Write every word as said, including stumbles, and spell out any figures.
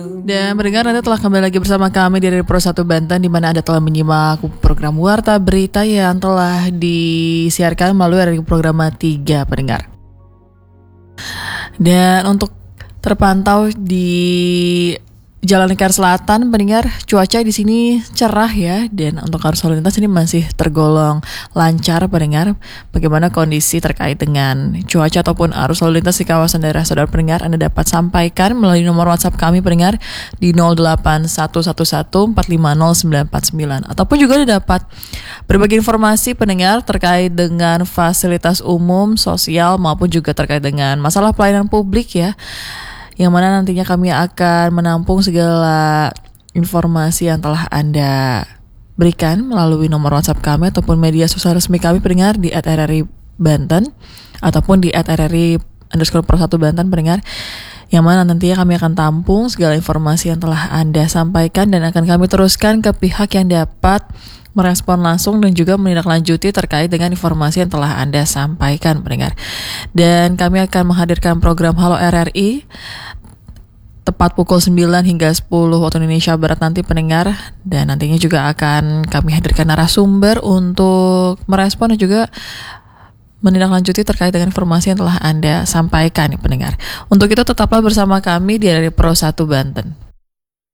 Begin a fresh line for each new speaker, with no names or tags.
Dan pendengar, Anda telah kembali lagi bersama kami dari Pro satu Banten, di mana Anda telah menyimak program Warta Berita yang telah disiarkan melalui Radio Programa tiga, pendengar. Dan untuk terpantau di Jalan Lingkar Selatan, pendengar, cuaca di sini cerah ya, dan untuk arus lalu lintas ini masih tergolong lancar, pendengar. Bagaimana kondisi terkait dengan cuaca ataupun arus lalu lintas di kawasan daerah saudara pendengar, Anda dapat sampaikan melalui nomor WhatsApp kami, pendengar, di nol delapan satu satu satu empat lima nol sembilan empat sembilan, ataupun juga Anda dapat berbagi informasi, pendengar, terkait dengan fasilitas umum, sosial, maupun juga terkait dengan masalah pelayanan publik ya, yang mana nantinya kami akan menampung segala informasi yang telah Anda berikan melalui nomor WhatsApp kami ataupun media sosial resmi kami, pendengar, di at r r i banten ataupun di at r r i underscore pro satu Banten, pendengar, yang mana nantinya kami akan tampung segala informasi yang telah Anda sampaikan dan akan kami teruskan ke pihak yang dapat merespon langsung dan juga menindaklanjuti terkait dengan informasi yang telah Anda sampaikan, pendengar. Dan kami akan menghadirkan program Halo R R I tepat pukul sembilan hingga sepuluh waktu Indonesia Barat nanti, pendengar. Dan nantinya juga akan kami hadirkan narasumber untuk merespon dan juga menindaklanjuti terkait dengan informasi yang telah Anda sampaikan, pendengar. Untuk itu tetaplah bersama kami di Radio Pro satu Banten.